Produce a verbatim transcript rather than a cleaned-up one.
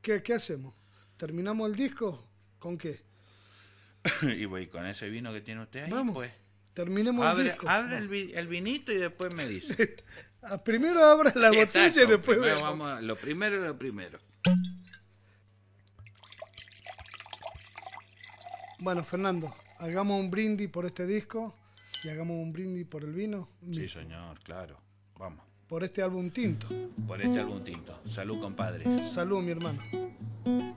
¿Qué, qué hacemos? ¿Terminamos el disco? ¿Con qué? Y voy con ese vino que tiene usted ahí, Vamos. pues. Terminemos Abre, el disco. abre el, vi- el vinito y después me dice. Primero abra la botella Exacto, y después primero vemos. vamos a- lo primero es lo primero. Bueno, Fernando, hagamos un brindis por este disco y hagamos un brindis por el vino. Sí, señor, claro. Vamos. Por este álbum tinto. Por este álbum tinto. Salud, compadre. Salud, mi hermano.